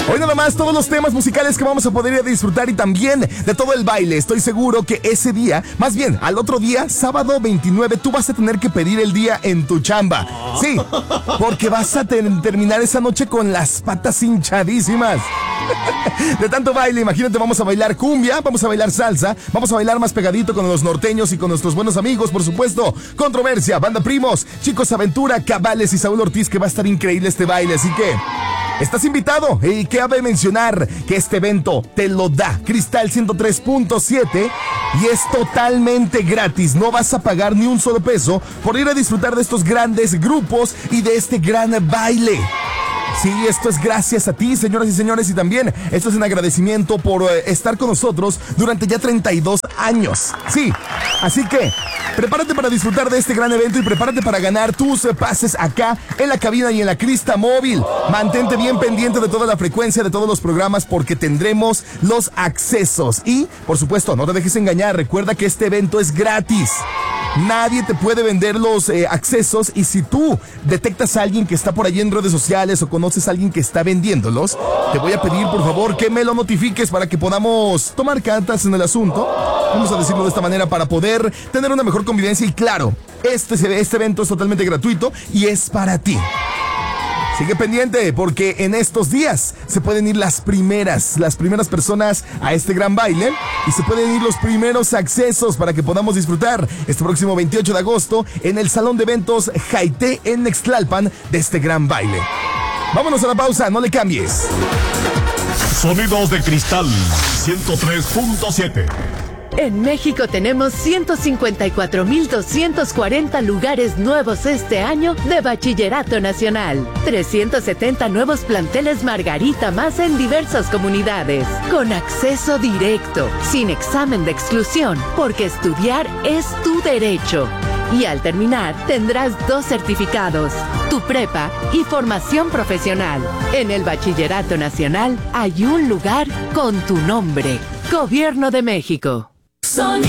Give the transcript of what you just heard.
Hoy nada más todos los temas musicales que vamos a poder ir a disfrutar y también de todo el baile. Estoy seguro que ese día, más bien al otro día, sábado 29, tú vas a tener que pedir el día en tu chamba. Sí, porque vas a terminar esa noche con las patas hinchadísimas. De tanto baile, imagínate, vamos a bailar cumbia, vamos a bailar salsa, vamos a bailar más pegadito con los norteños y con nuestros buenos amigos, por supuesto. Controversia, Banda Primos, Chicos Aventura, Cabales y Saúl Ortiz, que va a estar increíble este baile, así que estás invitado. Y cabe mencionar que este evento te lo da Cristal 103.7 y es totalmente gratis. No vas a pagar ni un solo peso por ir a disfrutar de estos grandes grupos y de este gran baile. Sí, esto es gracias a ti, señoras y señores, y también esto es un agradecimiento por estar con nosotros durante ya 32 años. Sí, así que prepárate para disfrutar de este gran evento y prepárate para ganar tus pases acá en la cabina y en la crista móvil. Mantente bien pendiente de toda la frecuencia de todos los programas porque tendremos los accesos. Y, por supuesto, no te dejes engañar, recuerda que este evento es gratis. Nadie te puede vender los accesos y si tú detectas a alguien que está por allí en redes sociales o conoces a alguien que está vendiéndolos, te voy a pedir por favor que me lo notifiques para que podamos tomar cartas en el asunto. Vamos a decirlo de esta manera para poder tener una mejor convivencia y claro, este evento es totalmente gratuito y es para ti. Sigue pendiente porque en estos días se pueden ir las primeras personas a este gran baile y se pueden ir los primeros accesos para que podamos disfrutar este próximo 28 de agosto en el Salón de Eventos Jaité en Nextlalpan de este gran baile. Vámonos a la pausa, no le cambies. Sonidos de Cristal 103.7. En México tenemos 154,240 lugares nuevos este año de Bachillerato Nacional. 370 nuevos planteles Margarita más en diversas comunidades. Con acceso directo, sin examen de exclusión, porque estudiar es tu derecho. Y al terminar tendrás 2 certificados, tu prepa y formación profesional. En el Bachillerato Nacional hay un lugar con tu nombre. Gobierno de México.